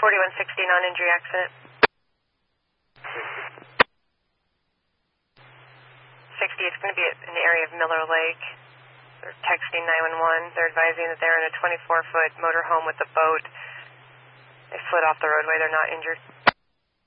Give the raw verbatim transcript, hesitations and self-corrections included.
forty-one sixty, non-injury accident. sixty, it's going to be in the area of Miller Lake. They're texting nine one one. They're advising that they're in a twenty-four foot motorhome with a boat. They slid off the roadway. They're not injured.